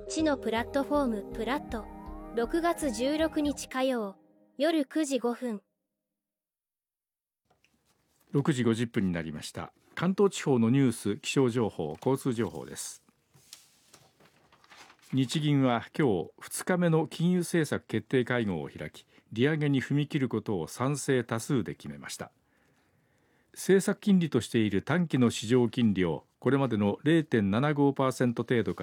地のプラットフォームプラット6月16日火曜夜9時5分 6時50分になりました。関東地方のニュース、気象情報、交通情報です。日銀は今日2日目の金融政策決定会合を開き、利上げに踏み切ることを賛成多数で決めました。政策金利としている短期の市場金利をこれまでの 0.75% 程度から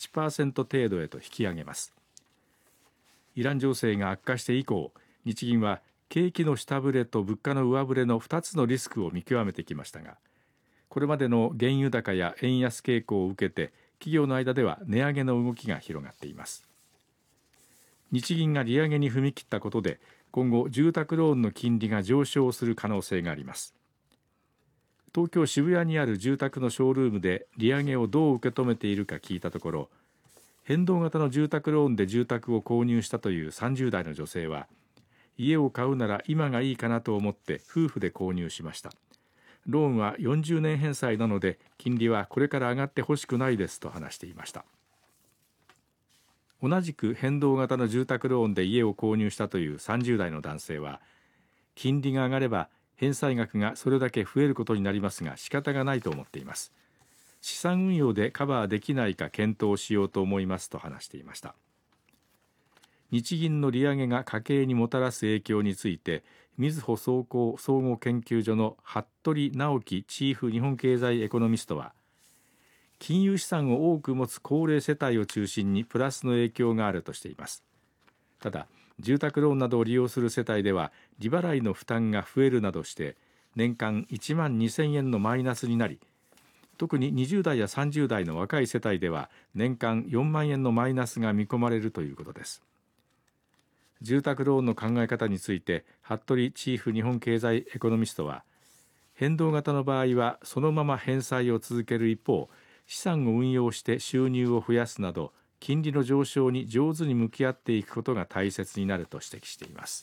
1% 程度へと引き上げます。イラン情勢が悪化して以降、日銀は景気の下振れと物価の上振れの2つのリスクを見極めてきましたが、これまでの原油高や円安傾向を受けて企業の間では値上げの動きが広がっています。日銀が利上げに踏み切ったことで今後住宅ローンの金利が上昇する可能性があります。東京渋谷にある住宅のショールームで利上げをどう受け止めているか聞いたところ、変動型の住宅ローンで住宅を購入したという30代の女性は、家を買うなら今がいいかなと思って夫婦で購入しました。ローンは40年返済なので金利はこれから上がってほしくないですと話していました。同じく変動型の住宅ローンで家を購入したという30代の男性は、金利が上がれば返済額がそれだけ増えることになりますが仕方がないと思っています。資産運用でカバーできないか検討しようと思いますと話していました。日銀の利上げが家計にもたらす影響について、みずほ総合研究所の服部直樹チーフ日本経済エコノミストは、金融資産を多く持つ高齢世帯を中心にプラスの影響があるとしています。ただ、住宅ローンなどを利用する世帯では利払いの負担が増えるなどして年間1万2000円のマイナスになり、特に20代や30代の若い世帯では年間4万円のマイナスが見込まれるということです。住宅ローンの考え方について服部チーフ日本経済エコノミストは、変動型の場合はそのまま返済を続ける一方、資産を運用して収入を増やすなど金利の上昇に上手に向き合っていくことが大切になると指摘しています。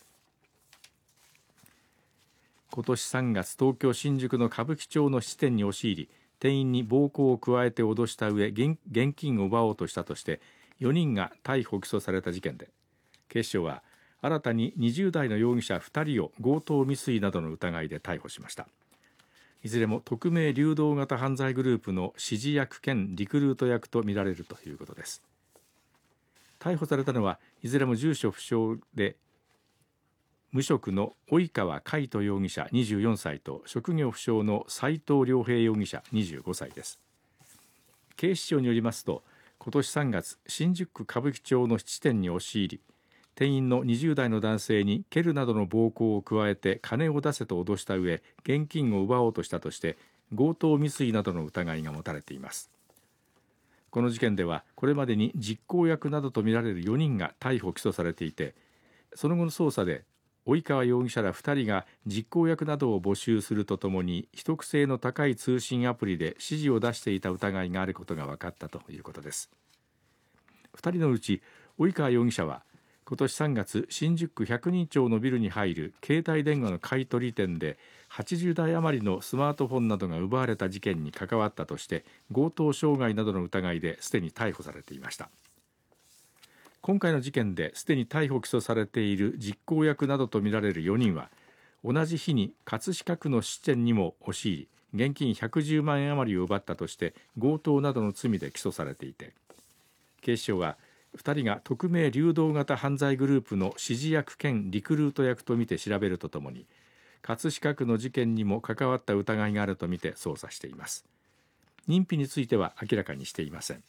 今年3月、東京新宿の歌舞伎町の質店に押し入り、店員に暴行を加えて脅した上、現金を奪おうとしたとして4人が逮捕・起訴された事件で、警視庁は新たに20代の容疑者2人を強盗未遂などの疑いで逮捕しました。いずれも匿名流動型犯罪グループの指示役兼リクルート役とみられるということです。逮捕されたのはいずれも住所不詳で無職の及川海人容疑者24歳と職業不詳の斉藤良平容疑者25歳です。警視庁によりますと、今年3月、新宿区歌舞伎町の質店に押し入り、店員の20代の男性に蹴るなどの暴行を加えて金を出せと脅した上、現金を奪おうとしたとして強盗未遂などの疑いが持たれています。この事件ではこれまでに実行役などとみられる4人が逮捕・起訴されていて、その後の捜査で及川容疑者ら2人が実行役などを募集するとともに秘匿性の高い通信アプリで指示を出していた疑いがあることが分かったということです。2人のうち及川容疑者は今年3月、新宿区百人町のビルに入る携帯電話の買取店で80台余りのスマートフォンなどが奪われた事件に関わったとして強盗傷害などの疑いですでに逮捕されていました。今回の事件ですでに逮捕・起訴されている実行役などとみられる4人は、同じ日に葛飾区の質店にも押し入り現金110万円余りを奪ったとして強盗などの罪で起訴されていて、警視庁は2人が匿名流動型犯罪グループの指示役兼リクルート役とみて調べるとともに、葛飾区の事件にも関わった疑いがあるとみて捜査しています。認否については明らかにしていません。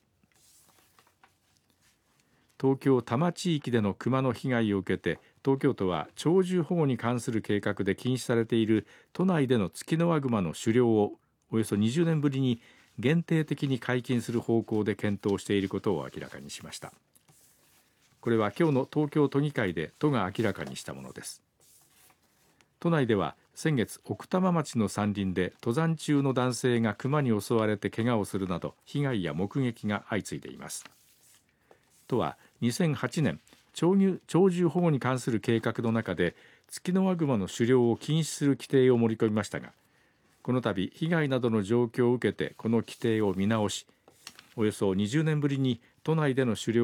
東京多摩地域でのクマの被害を受けて、東京都は鳥獣保護に関する計画で禁止されている都内でのツキノワグマの狩猟をおよそ20年ぶりに限定的に解禁する方向で検討していることを明らかにしました。これは今日の東京都議会で都が明らかにしたものです。都内では先月、奥多摩町の山林で登山中の男性がクマに襲われて怪我をするなど被害や目撃が相次いでいます。都は2008年、鳥獣保護に関する計画の中でツキノワグマの狩猟を禁止する規定を盛り込みましたが、この度被害などの状況を受けてこの規定を見直し、およそ20年ぶりに都内での狩猟